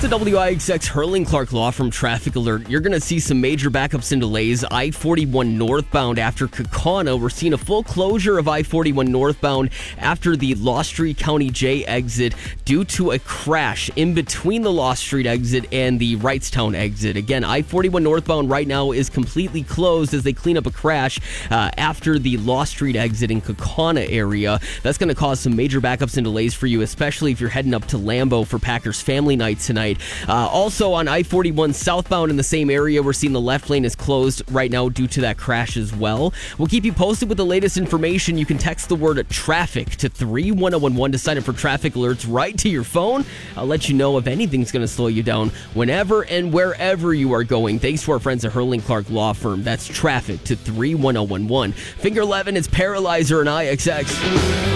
the WIXX Hurling Clark Law Firm traffic alert. You're going to see some major backups and delays. I-41 northbound after Kaukauna. We're seeing a full closure of I-41 northbound after the Lost Street County J exit due to a crash in between the Lost Street exit and the Wrightstown exit. Again, I-41 northbound right now is completely closed as they clean up a crash after the Lost Street exit in Kaukauna area. That's going to cause some major backups and delays for you, especially if you're heading up to Lambeau for Packers family night tonight. Also on I-41 southbound in the same area, we're seeing the left lane is closed right now due to that crash as well. We'll keep you posted with the latest information. You can text the word traffic to 31011 to sign up for traffic alerts right to your phone. I'll let you know if anything's going to slow you down whenever and wherever you are going. Thanks to our friends at Hurling Clark Law Firm. That's traffic to 31011. Finger 11 is Paralyzer and IXX.